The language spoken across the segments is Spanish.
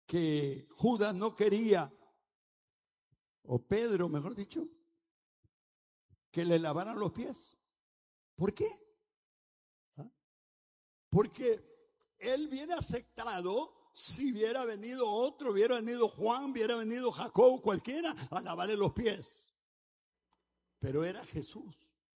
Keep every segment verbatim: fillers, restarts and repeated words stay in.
que Judas no quería, o Pedro, mejor dicho, que le lavaran los pies. ¿Por qué? ¿Ah? Porque él hubiera aceptado si hubiera venido otro, hubiera venido Juan, hubiera venido Jacob, cualquiera, a lavarle los pies. Pero era Jesús.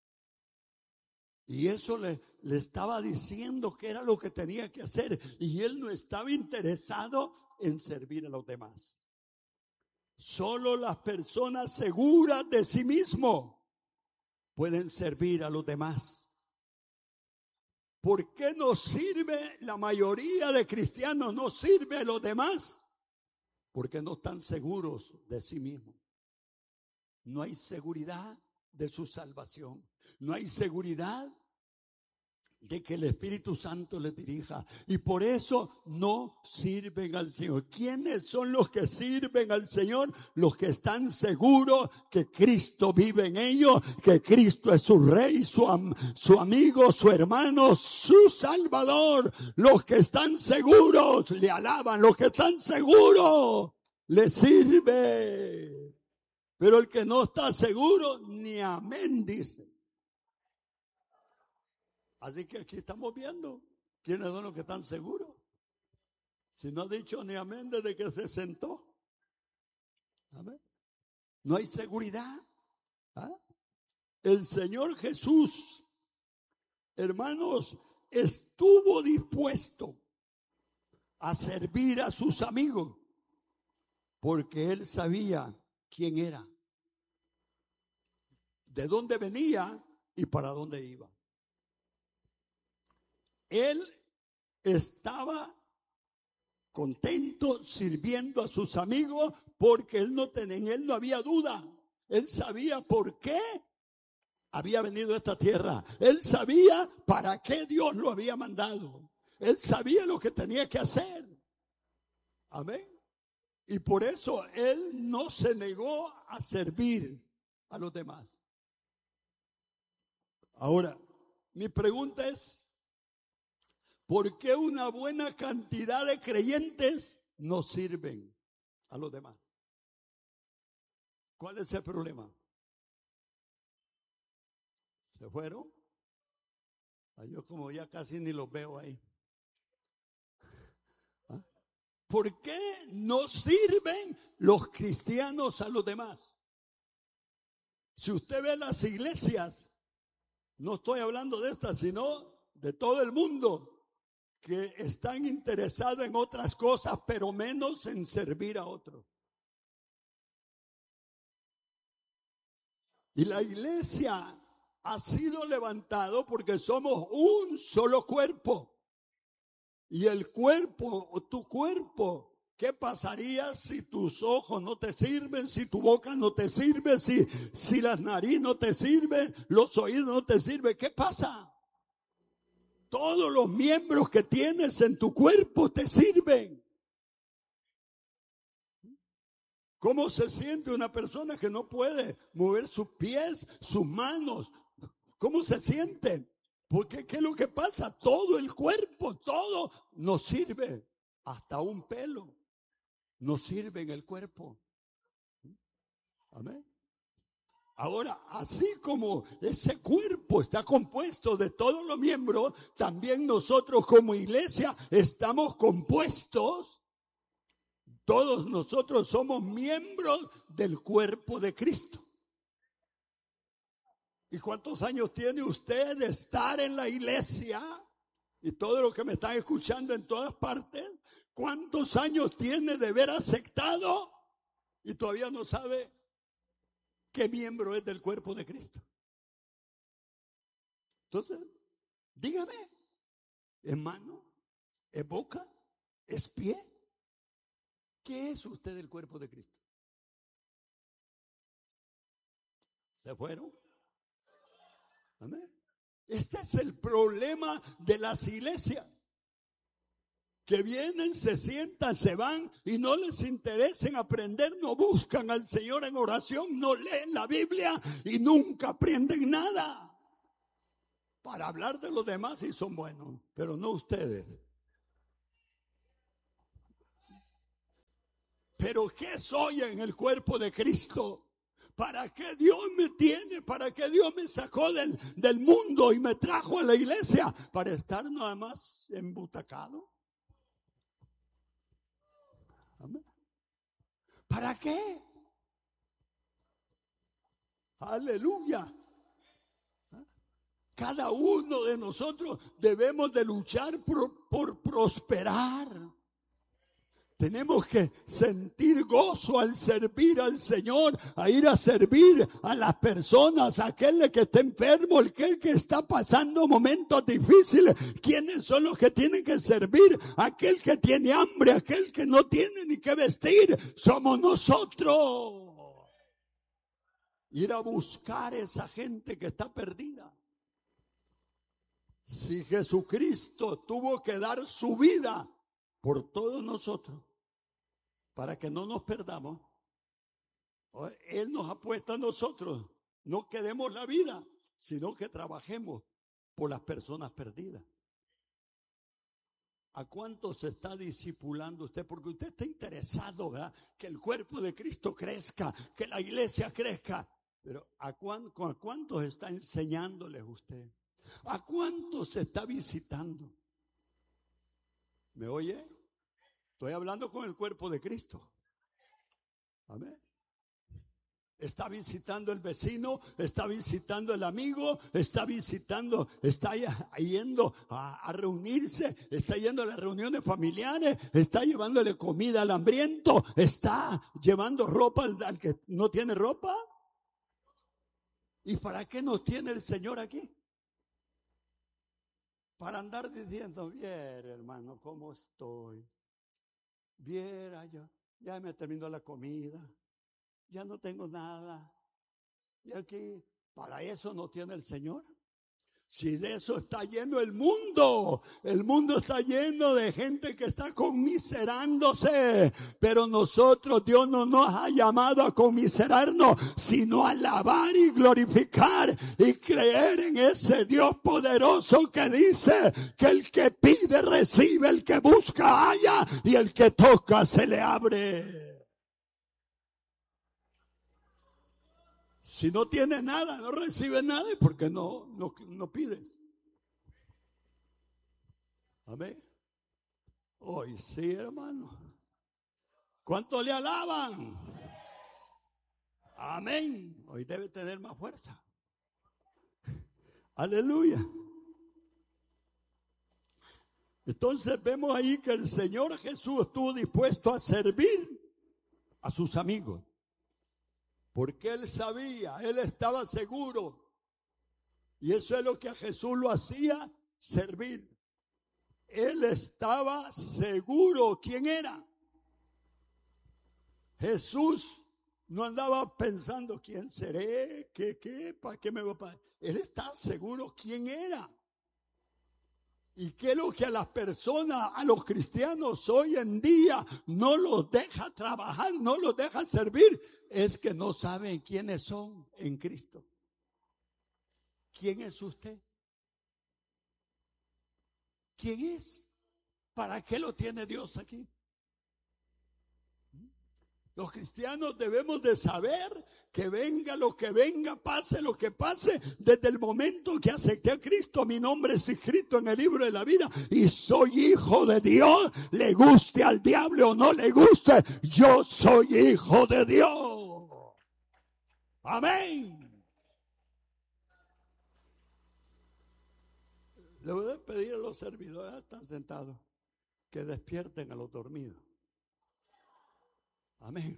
Y eso le, le estaba diciendo que era lo que tenía que hacer. Y él no estaba interesado en servir a los demás. Solo las personas seguras de sí mismo pueden servir a los demás. ¿Por qué no sirve la mayoría de cristianos? ¿No sirve a los demás? Porque no están seguros de sí mismos. No hay seguridad de su salvación. No hay seguridad de que el Espíritu Santo les dirija. Y por eso no sirven al Señor. ¿Quiénes son los que sirven al Señor? Los que están seguros que Cristo vive en ellos, que Cristo es su Rey, su, am, su amigo, su hermano, su Salvador. Los que están seguros le alaban. Los que están seguros le sirve. Pero el que no está seguro, ni amén dice. Así que aquí estamos viendo quiénes son los que están seguros. Si no ha dicho ni amén desde que se sentó. Amén. No hay seguridad. ¿Ah? El Señor Jesús, hermanos, estuvo dispuesto a servir a sus amigos porque Él sabía quién era, de dónde venía y para dónde iba. Él estaba contento sirviendo a sus amigos porque él no tenía, en él no había duda. Él sabía por qué había venido a esta tierra. Él sabía para qué Dios lo había mandado. Él sabía lo que tenía que hacer. Amén. Y por eso él no se negó a servir a los demás. Ahora, mi pregunta es, ¿por qué una buena cantidad de creyentes no sirven a los demás? ¿Cuál es el problema? ¿Se fueron? Yo como ya casi ni los veo ahí. ¿Ah? ¿Por qué no sirven los cristianos a los demás? Si usted ve las iglesias, no estoy hablando de estas, sino de todo el mundo, que están interesados en otras cosas, pero menos en servir a otros. Y la iglesia ha sido levantado porque somos un solo cuerpo. Y el cuerpo, o tu cuerpo, ¿qué pasaría si tus ojos no te sirven, si tu boca no te sirve, si, si las narices no te sirven, los oídos no te sirven? ¿Qué pasa? Todos los miembros que tienes en tu cuerpo te sirven. ¿Cómo se siente una persona que no puede mover sus pies, sus manos? ¿Cómo se siente? Porque ¿qué es lo que pasa? Todo el cuerpo, todo nos sirve. Hasta un pelo nos sirve en el cuerpo. Amén. Ahora, así como ese cuerpo está compuesto de todos los miembros, también nosotros como iglesia estamos compuestos. Todos nosotros somos miembros del cuerpo de Cristo. ¿Y cuántos años tiene usted de estar en la iglesia? Y todos los que me están escuchando en todas partes, ¿cuántos años tiene de haber aceptado y todavía no sabe qué miembro es del cuerpo de Cristo? Entonces, dígame, ¿es mano? ¿Es boca? ¿Es pie? ¿Qué es usted del cuerpo de Cristo? ¿Se fueron? Amén. Este es el problema de las iglesias. Que vienen, se sientan, se van y no les interesa en aprender, no buscan al Señor en oración, no leen la Biblia y nunca aprenden nada. Para hablar de los demás sí son buenos, pero no ustedes. Pero ¿qué soy en el cuerpo de Cristo? ¿Para qué Dios me tiene? ¿Para qué Dios me sacó del, del mundo y me trajo a la iglesia? ¿Para estar nada más embutacado? ¿Amén? ¿Para qué? Aleluya. Cada uno de nosotros debemos de luchar por, por prosperar. Tenemos que sentir gozo al servir al Señor, a ir a servir a las personas, a aquel que está enfermo, aquel que está pasando momentos difíciles. ¿Quiénes son los que tienen que servir? Aquel que tiene hambre, aquel que no tiene ni qué vestir. Somos nosotros. Ir a buscar a esa gente que está perdida. Si Jesucristo tuvo que dar su vida por todos nosotros, para que no nos perdamos, Él nos ha puesto a nosotros, no que demos la vida, sino que trabajemos por las personas perdidas. ¿A cuánto se está discipulando usted? Porque usted está interesado, ¿verdad?, que el cuerpo de Cristo crezca, que la iglesia crezca. Pero ¿a cuántos, a cuántos está enseñándoles usted? ¿A cuántos se está visitando? ¿Me oye? Estoy hablando con el cuerpo de Cristo. Amén. Está visitando el vecino, está visitando el amigo, está visitando, está yendo a, a reunirse, está yendo a las reuniones familiares, está llevándole comida al hambriento, está llevando ropa al, al que no tiene ropa. ¿Y para qué nos tiene el Señor aquí? Para andar diciendo, bien, hermano, ¿cómo estoy? Viera yo, ya me terminó la comida, ya no tengo nada. Y aquí, para eso no tiene el Señor. Si de eso está lleno el mundo, el mundo está lleno de gente que está conmiserándose, pero nosotros, Dios no nos ha llamado a conmiserarnos, sino a alabar y glorificar y creer en ese Dios poderoso que dice que el que pide recibe, el que busca halla y el que toca se le abre. Si no tiene nada, no recibe nada, porque no, no, no pides. Amén. Hoy sí, hermano. ¿Cuánto le alaban? Amén. Hoy debe tener más fuerza. Aleluya. Entonces vemos ahí que el Señor Jesús estuvo dispuesto a servir a sus amigos. Porque Él sabía, Él estaba seguro. Y eso es lo que a Jesús lo hacía servir. Él estaba seguro quién era. Jesús no andaba pensando quién seré, qué, qué, para qué me va a pasar. Él estaba seguro quién era. Y qué es lo que a las personas, a los cristianos hoy en día no los deja trabajar, no los deja servir, es que no saben quiénes son en Cristo. ¿Quién es usted? ¿Quién es? ¿Para qué lo tiene Dios aquí? Los cristianos debemos de saber que venga lo que venga, pase lo que pase, desde el momento que acepté a Cristo, mi nombre es escrito en el libro de la vida y soy hijo de Dios. Le guste al diablo o no le guste, yo soy hijo de Dios. Amén. Le voy a pedir a los servidores que están sentados que despierten a los dormidos. Amén.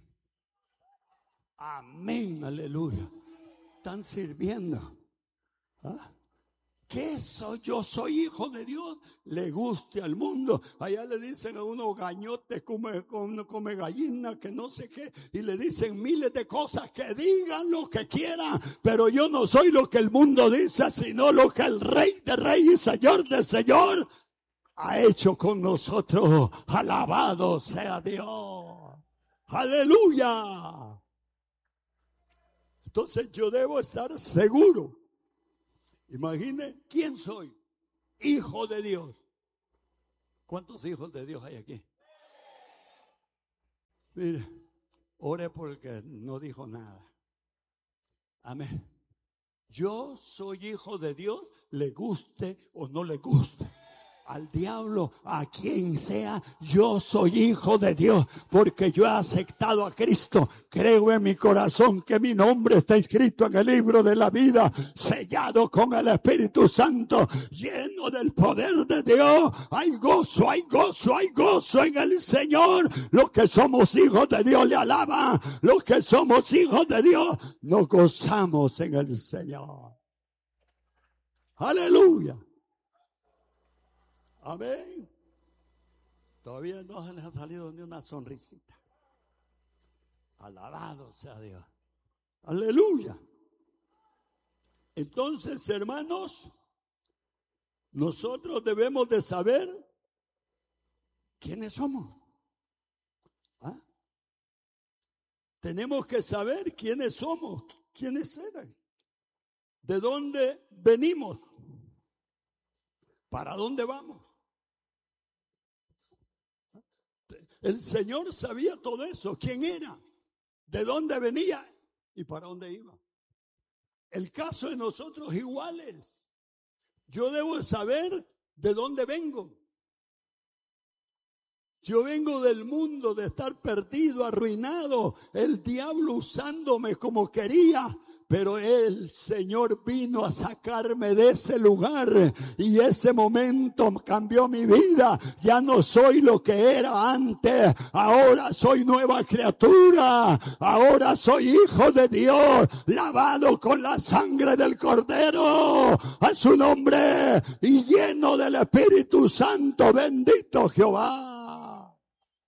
Amén, aleluya. Están sirviendo. ¿Ah? ¿Qué soy? Yo soy hijo de Dios. Le guste al mundo. Allá le dicen a uno gañote, come, come, come gallina, que no sé qué. Y le dicen miles de cosas, que digan lo que quieran. Pero yo no soy lo que el mundo dice, sino lo que el Rey de Reyes y Señor de Señor ha hecho con nosotros. Alabado sea Dios. Aleluya. Entonces yo debo estar seguro. Imagine quién soy. Hijo de Dios. ¿Cuántos hijos de Dios hay aquí? Mire. Ore porque no dijo nada. Amén. Yo soy hijo de Dios, le guste o no le guste. Al diablo, a quien sea, yo soy hijo de Dios, porque yo he aceptado a Cristo. Creo en mi corazón que mi nombre está inscrito en el libro de la vida, sellado con el Espíritu Santo, lleno del poder de Dios. Hay gozo, hay gozo, hay gozo en el Señor. Los que somos hijos de Dios le alaban. Los que somos hijos de Dios nos gozamos en el Señor. Aleluya. Amén. Todavía no se les ha salido ni una sonrisita. Alabado sea Dios. Aleluya. Entonces, hermanos, nosotros debemos de saber quiénes somos. ¿Ah? Tenemos que saber quiénes somos, quiénes eran, de dónde venimos, para dónde vamos. El Señor sabía todo eso, quién era, de dónde venía y para dónde iba. El caso de nosotros iguales. Yo debo saber de dónde vengo. Yo vengo del mundo de estar perdido, arruinado, el diablo usándome como quería. Pero el Señor vino a sacarme de ese lugar y ese momento cambió mi vida. Ya no soy lo que era antes. Ahora soy nueva criatura. Ahora soy hijo de Dios, lavado con la sangre del Cordero. A su nombre y lleno del Espíritu Santo. Bendito Jehová.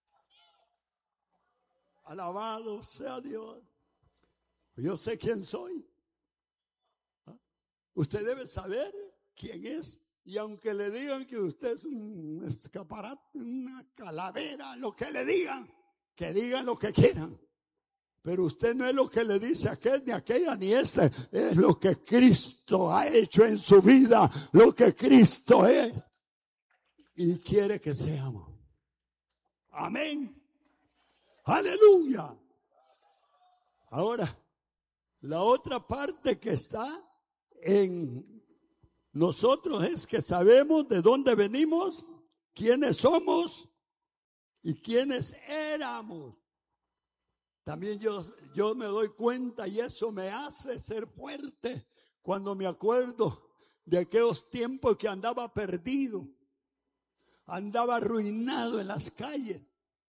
Alabado sea Dios. Yo sé quién soy. ¿Ah? Usted debe saber quién es. Y aunque le digan que usted es un escaparate, una calavera, lo que le digan, que digan lo que quieran. Pero usted no es lo que le dice aquel, ni aquella, ni este. Es lo que Cristo ha hecho en su vida. Lo que Cristo es. Y quiere que seamos. Amén. Aleluya. Ahora, la otra parte que está en nosotros es que sabemos de dónde venimos, quiénes somos y quiénes éramos. También yo, yo me doy cuenta y eso me hace ser fuerte cuando me acuerdo de aquellos tiempos que andaba perdido, andaba arruinado en las calles.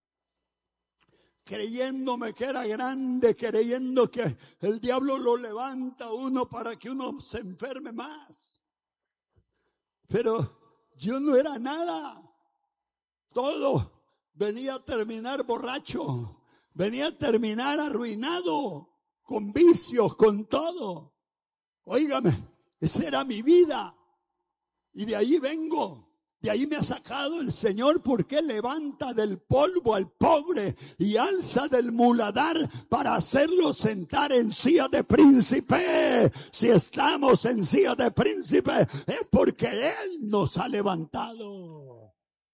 Creyéndome que era grande, creyendo que el diablo lo levanta a uno para que uno se enferme más. Pero yo no era nada. Todo venía a terminar borracho, venía a terminar arruinado, con vicios, con todo. Óigame, esa era mi vida. Y de ahí vengo. De ahí me ha sacado el Señor, porque levanta del polvo al pobre y alza del muladar para hacerlo sentar en silla de príncipe. Si estamos en silla de príncipe es porque Él nos ha levantado.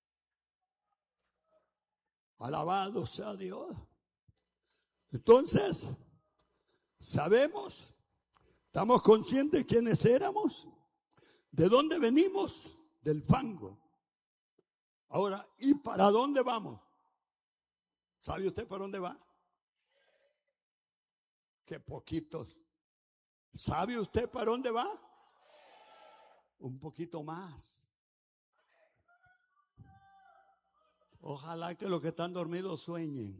Alabado sea Dios. Entonces, sabemos, estamos conscientes de quiénes éramos, de dónde venimos. Del fango. Ahora, ¿y para dónde vamos? ¿Sabe usted para dónde va? Qué poquitos. ¿Sabe usted para dónde va? Un poquito más. Ojalá que los que están dormidos sueñen.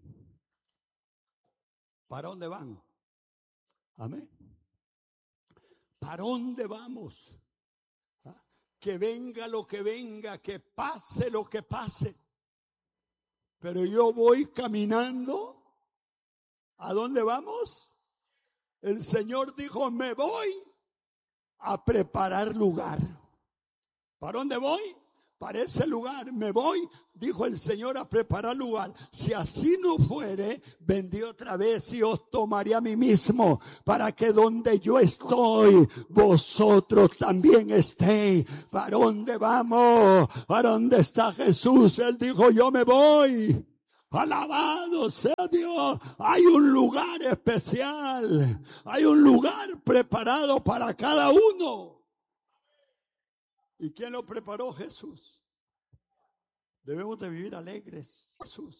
¿Para dónde van? Amén. ¿Para dónde vamos? Que venga lo que venga, que pase lo que pase. Pero yo voy caminando. ¿A dónde vamos? El Señor dijo, me voy a preparar lugar. ¿Para dónde voy? Para ese lugar. Me voy, dijo el Señor, a preparar lugar. Si así no fuere, vendré otra vez y os tomaré a mí mismo, para que donde yo estoy, vosotros también estéis. ¿Para dónde vamos? ¿Para dónde está Jesús? Él dijo, yo me voy. Alabado sea Dios. Hay un lugar especial. Hay un lugar preparado para cada uno. ¿Y quién lo preparó? Jesús. Debemos de vivir alegres. Jesús.